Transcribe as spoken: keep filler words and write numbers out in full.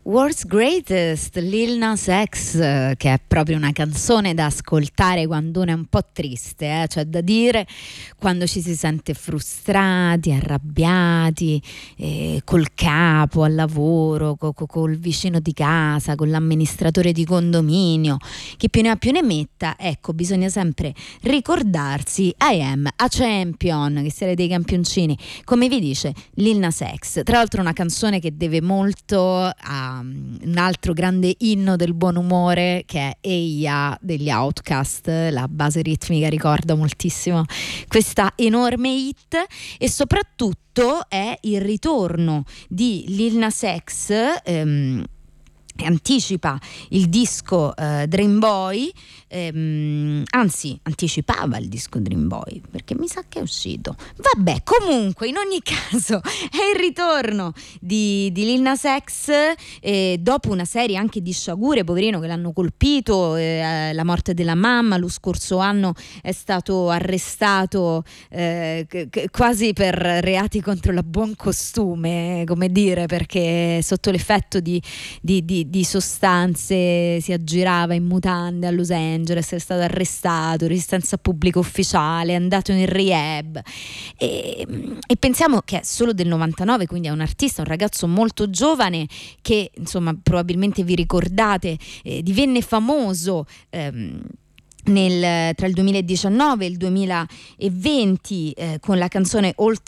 World's Greatest, Lil Nas X, che è proprio una canzone da ascoltare quando uno è un po' triste, eh? Cioè da dire quando ci si sente frustrati, arrabbiati, eh, col capo al lavoro, co- co- col vicino di casa, con l'amministratore di condominio, chi più ne ha più ne metta. Ecco, bisogna sempre ricordarsi I am a champion, che siete dei campioncini, come vi dice Lil Nas X. Tra l'altro una canzone che deve molto a un altro grande inno del buon umore, che è Eia degli Outkast. La base ritmica ricorda moltissimo questa enorme hit, e soprattutto è il ritorno di Lil Nas X, ehm, anticipa il disco uh, Dream Boy, ehm, anzi anticipava il disco Dream Boy, perché mi sa che è uscito. Vabbè, comunque in ogni caso è il ritorno di, di Lil Nas X, eh, dopo una serie anche di sciagure, poverino, che l'hanno colpito, eh, la morte della mamma. Lo scorso anno è stato arrestato eh, c- c- quasi per reati contro la buon costume, come dire, perché sotto l'effetto di, di, di di sostanze si aggirava in mutande a Los Angeles, è stato arrestato, resistenza pubblica ufficiale, è andato in rehab, e, e pensiamo che è solo del novantanove, quindi è un artista, un ragazzo molto giovane che, insomma, probabilmente vi ricordate, eh, divenne famoso ehm, Nel, tra il duemiladiciannove e il duemilaventi eh, con la canzone All